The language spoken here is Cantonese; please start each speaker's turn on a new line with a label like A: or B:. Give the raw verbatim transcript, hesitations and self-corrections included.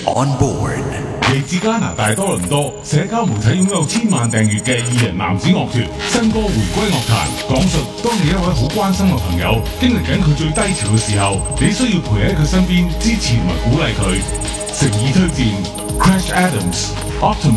A: on board。
B: 嚟自加拿大多倫多，社交媒體擁有千萬訂閱嘅二人男子樂團新歌回歸樂壇，講述當你一位好關心嘅朋友經歷緊佢最低潮嘅時候，你需要陪喺佢身邊支持同埋鼓勵佢。誠意推薦 Crash Adams Optimus。